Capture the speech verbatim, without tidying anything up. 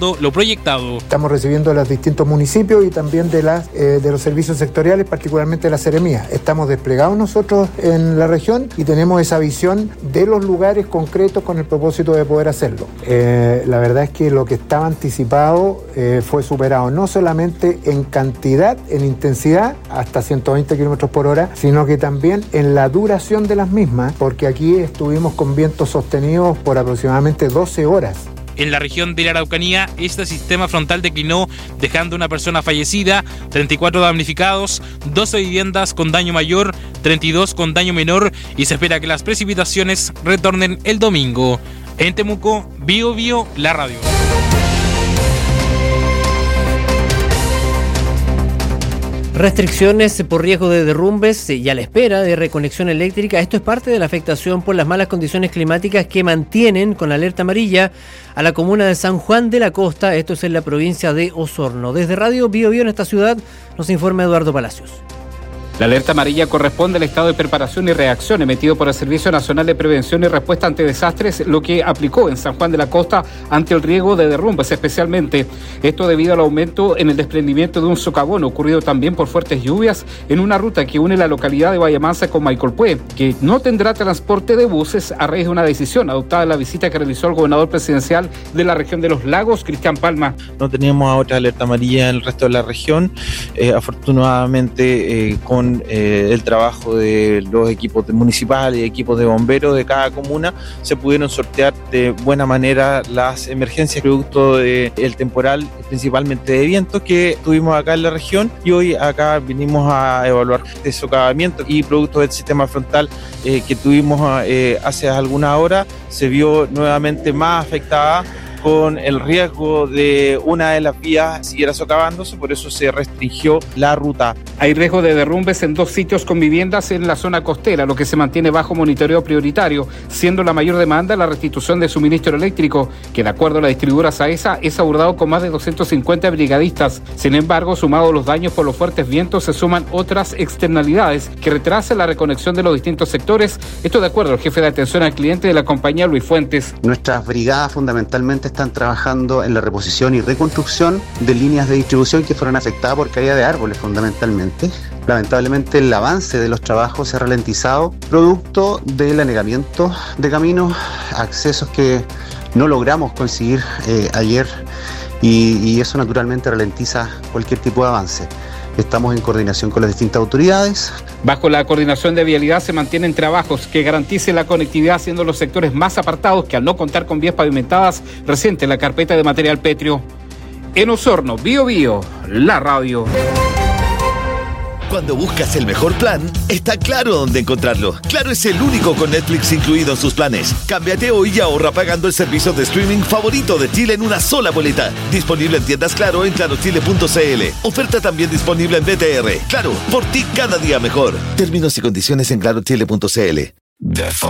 superando lo proyectado. Estamos recibiendo de los distintos municipios y también de, las, eh, de los servicios sectoriales, particularmente la Seremía. Estamos desplegados nosotros en la región y tenemos esa visión de los lugares concretos con el propósito de poder hacerlo. Eh, la verdad es que lo que estaba anticipado eh, fue superado, no solamente en cantidad, en intensidad, hasta ciento veinte kilómetros por hora, sino que también en la duración de las mismas, porque aquí estuvimos con vientos sostenidos por aproximadamente doce horas. En la región de la Araucanía, este sistema frontal declinó, dejando una persona fallecida, treinta y cuatro damnificados, doce viviendas con daño mayor, treinta y dos con daño menor, y se espera que las precipitaciones retornen el domingo. En Temuco, Bio Bio, la radio. Restricciones por riesgo de derrumbes y a la espera de reconexión eléctrica. Esto es parte de la afectación por las malas condiciones climáticas que mantienen con alerta amarilla a la comuna de San Juan de la Costa. Esto es en la provincia de Osorno. Desde Radio Bio Bio en esta ciudad nos informa Eduardo Palacios. La alerta amarilla corresponde al estado de preparación y reacción emitido por el Servicio Nacional de Prevención y Respuesta ante Desastres, lo que aplicó en San Juan de la Costa ante el riesgo de derrumbes especialmente. Esto debido al aumento en el desprendimiento de un socavón ocurrido también por fuertes lluvias en una ruta que une la localidad de Vallamansa con Maicolpué, que no tendrá transporte de buses a raíz de una decisión adoptada en la visita que realizó el gobernador presidencial de la región de los Lagos, Cristian Palma. No teníamos otra alerta amarilla en el resto de la región. Eh, afortunadamente, eh, con Eh, el trabajo de los equipos municipales y equipos de bomberos de cada comuna, se pudieron sortear de buena manera las emergencias producto del temporal, principalmente de vientos, que tuvimos acá en la región, y hoy acá vinimos a evaluar de socavamiento y producto del sistema frontal eh, que tuvimos eh, hace algunas horas, se vio nuevamente más afectada, con el riesgo de una de las vías siguiera socavándose, por eso se restringió la ruta. Hay riesgo de derrumbes en dos sitios con viviendas en la zona costera, lo que se mantiene bajo monitoreo prioritario, siendo la mayor demanda la restitución de suministro eléctrico, que de acuerdo a la distribuidora Saesa es abordado con más de doscientos cincuenta brigadistas. Sin embargo, sumados a los daños por los fuertes vientos, se suman otras externalidades que retrasan la reconexión de los distintos sectores. Esto de acuerdo al jefe de atención al cliente de la compañía, Luis Fuentes. Nuestras brigadas fundamentalmente están trabajando en la reposición y reconstrucción de líneas de distribución que fueron afectadas por caída de árboles fundamentalmente. Lamentablemente el avance de los trabajos se ha ralentizado producto del anegamiento de caminos, accesos que no logramos conseguir eh, ayer y, y eso naturalmente ralentiza cualquier tipo de avance. Estamos en coordinación con las distintas autoridades. Bajo la coordinación de vialidad se mantienen trabajos que garanticen la conectividad, siendo los sectores más apartados que al no contar con vías pavimentadas resienten la carpeta de material pétreo. En Osorno, Bio Bio, la radio. Cuando buscas el mejor plan, está Claro dónde encontrarlo. Claro es el único con Netflix incluido en sus planes. Cámbiate hoy y ahorra pagando el servicio de streaming favorito de Chile en una sola boleta. Disponible en tiendas Claro en claro chile punto c l. Oferta también disponible en B T R. Claro, por ti cada día mejor. Términos y condiciones en claro chile punto c l.